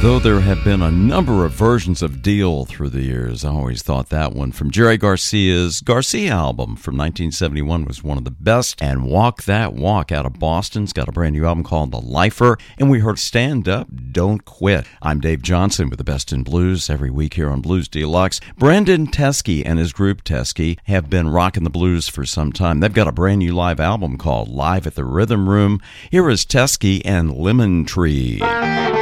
Though there have been a number of versions of Deal through the years, I always thought that one from Jerry Garcia's Garcia album from 1971 was one of the best. And Walk That Walk out of Boston's got a brand new album called The Lifer. And we heard Stand Up, Don't Quit. I'm Dave Johnson with the Best in Blues every week here on Blues Deluxe. Brendan Teske and his group Teske have been rocking the blues for some time. They've got a brand new live album called Live at the Rhythm Room. Here is Teske and Lemon Tree.